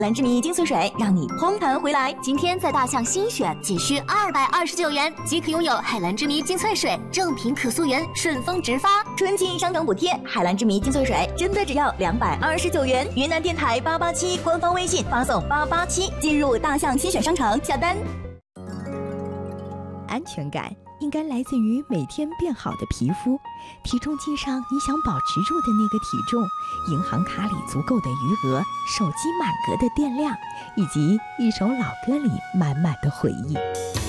兰之谜精粹水，让你荒谈回来。 今天在大象新选，仅需229元即可拥有海蓝之谜精粹水，正品可溯源，顺丰直发， 春季商城补贴，海蓝之谜精粹水真的只要229元。云南电台887官方微信发送887，进入大象新选商城下单。 安全感应该来自于每天变好的皮肤，体重计上你想保持住的那个体重，银行卡里足够的余额，手机满格的电量，以及一首老歌里满满的回忆。